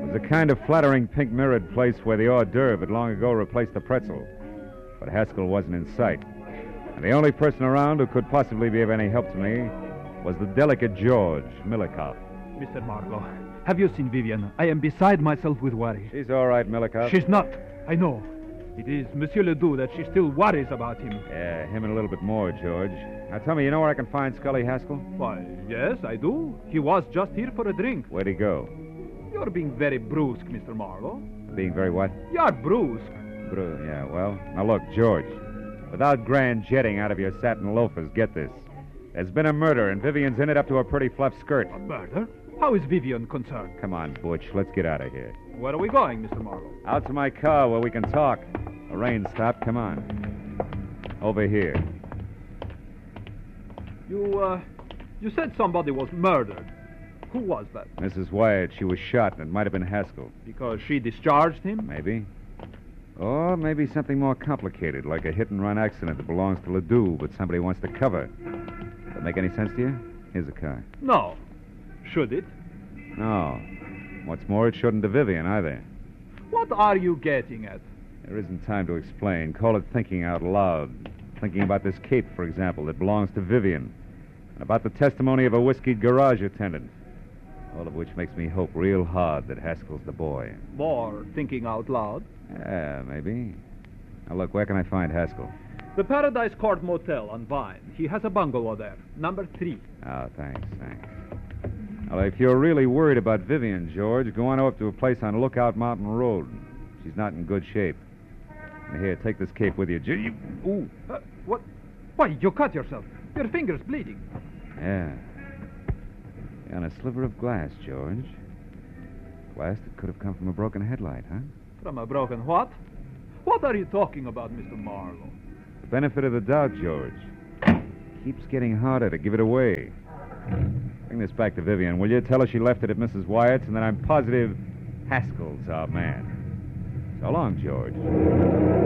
It was a kind of flattering pink-mirrored place where the hors d'oeuvre had long ago replaced the pretzel. But Haskell wasn't in sight. And the only person around who could possibly be of any help to me was the delicate George Milikoff. Mr. Marlowe, have you seen Vivian? I am beside myself with worry. She's all right, Milikoff. She's not. I know. It is Monsieur Ledoux that she still worries about him. Yeah, him and a little bit more, George. Now tell me, you know where I can find Scully Haskell? Why, yes, I do. He was just here for a drink. Where'd he go? You're being very brusque, Mr. Marlowe. Being very what? You're brusque. Yeah, well, now look, George. Without grand jetting out of your satin loafers, get this. There's been a murder, and Vivian's in it up to her pretty fluff skirt. A murder? How is Vivian concerned? Come on, Butch, let's get out of here. Where are we going, Mr. Marlowe? Out to my car where we can talk. The rain stopped, come on. Over here. You said somebody was murdered. Who was that? Mrs. Wyatt, she was shot, and it might have been Haskell. Because she discharged him? Maybe. Or maybe something more complicated, like a hit-and-run accident that belongs to Ledoux, but somebody wants to cover. Does that make any sense to you? Here's a car. No. Should it? No. What's more, it shouldn't to Vivian either. What are you getting at? There isn't time to explain. Call it thinking out loud. Thinking about this cape, for example, that belongs to Vivian. And about the testimony of a whiskeyed garage attendant. All of which makes me hope real hard that Haskell's the boy. More thinking out loud? Yeah, maybe. Now, look, where can I find Haskell? The Paradise Court Motel on Vine. He has a bungalow there. Number 3. Oh, thanks. Well, if you're really worried about Vivian, George, go on up to a place on Lookout Mountain Road. She's not in good shape. And here, take this cape with you. Ooh. What? Why, you cut yourself. Your finger's bleeding. Yeah. On a sliver of glass, George. Glass that could have come from a broken headlight, huh? From a broken what? What are you talking about, Mr. Marlowe? The benefit of the doubt, George. Keeps getting harder to give it away. Bring this back to Vivian, will you? Tell her she left it at Mrs. Wyatt's, and that I'm positive Haskell's our man. So long, George.